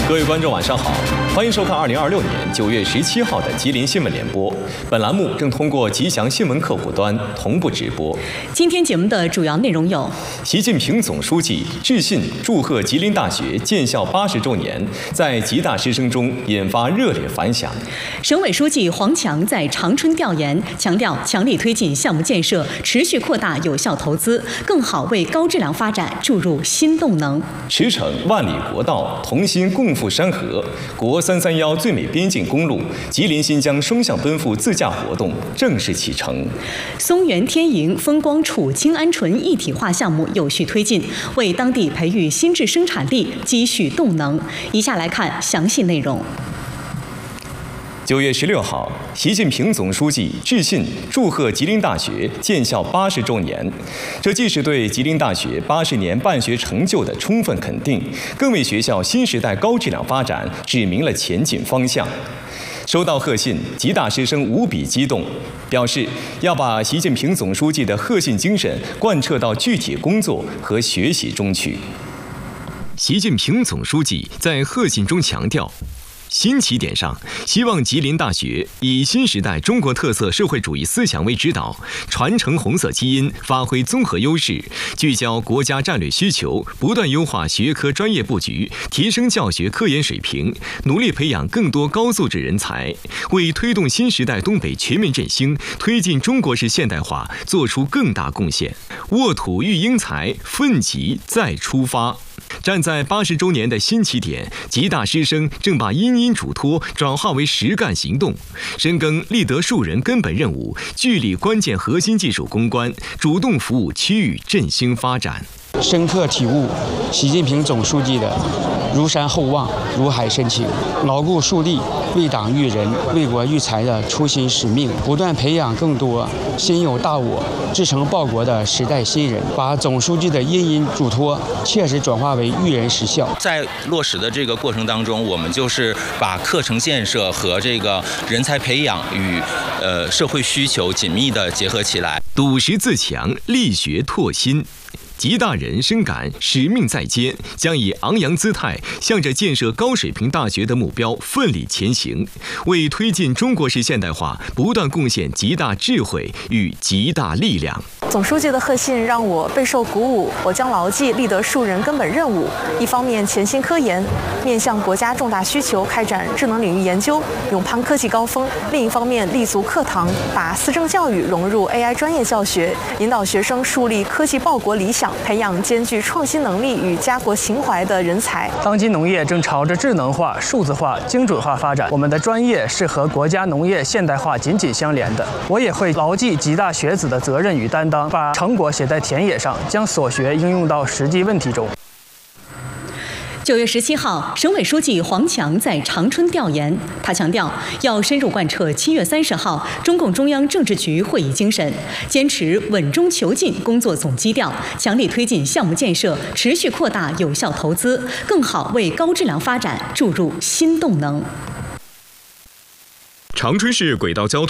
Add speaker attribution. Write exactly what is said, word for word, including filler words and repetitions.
Speaker 1: 各位观众，晚上好，欢迎收看二零二六年九月十七号的吉林新闻联播。本栏目正通过吉祥新闻客户端同步直播。
Speaker 2: 今天节目的主要内容有：
Speaker 1: 习近平总书记致信祝贺吉林大学建校八十周年，在吉大师生中引发热烈反响；
Speaker 2: 省委书记黄强在长春调研，强调强力推进项目建设，持续扩大有效投资，更好为高质量发展注入新动能。
Speaker 1: 驰骋万里国道，同心共赴山河，国三三幺最美边境公路吉林新疆双向奔赴自驾活动正式启程。
Speaker 2: 松原天营风光储氢鹌醇一体化项目有序推进，为当地培育新质生产力积蓄动能。以下来看详细内容。
Speaker 1: 九月十六号，习近平总书记致信祝贺吉林大学建校八十周年。这既是对吉林大学八十年办学成就的充分肯定，更为学校新时代高质量发展指明了前进方向。收到贺信，吉大师生无比激动，表示要把习近平总书记的贺信精神贯彻到具体工作和学习中去。
Speaker 3: 习近平总书记在贺信中强调，新起点上，希望吉林大学以新时代中国特色社会主义思想为指导，传承红色基因，发挥综合优势，聚焦国家战略需求，不断优化学科专业布局，提升教学科研水平，努力培养更多高素质人才，为推动新时代东北全面振兴、推进中国式现代化做出更大贡献。沃土育英才，奋楫再出发。站在八十周年的新起点，吉大师生正把殷殷嘱托转化为实干行动，深耕立德树人根本任务，聚力关键核心技术攻关，主动服务区域振兴发展。
Speaker 4: 深刻体悟习近平总书记的如山厚望、如海深情，牢固树立为党育人、为国育才的初心使命，不断培养更多心有大我、志成报国的时代新人，把总书记的殷殷嘱托切实转化为育人实效。
Speaker 5: 在落实的这个过程当中，我们就是把课程建设和这个人才培养与呃社会需求紧密地结合起来，
Speaker 3: 笃实自强，力学拓新。吉大人深感使命在肩，将以昂扬姿态向着建设高水平大学的目标奋力前行，为推进中国式现代化不断贡献极大智慧与极大力量。
Speaker 6: 总书记的贺信让我备受鼓舞，我将牢记立德树人根本任务，一方面潜心科研，面向国家重大需求开展智能领域研究，勇攀科技高峰；另一方面立足课堂，把思政教育融入 A I 专业教学，引导学生树立科技报国理想，培养兼具创新能力与家国情怀的人才。
Speaker 7: 当今农业正朝着智能化、数字化、精准化发展，我们的专业是和国家农业现代化紧紧相连的。我也会牢记吉大学子的责任与担当，把成果写在田野上，将所学应用到实际问题中。
Speaker 2: 九月十七号，省委书记黄强在长春调研，他强调要深入贯彻七月三十号中共中央政治局会议精神，坚持稳中求进工作总基调，强力推进项目建设，持续扩大有效投资，更好为高质量发展注入新动能。
Speaker 3: 长春市轨道交通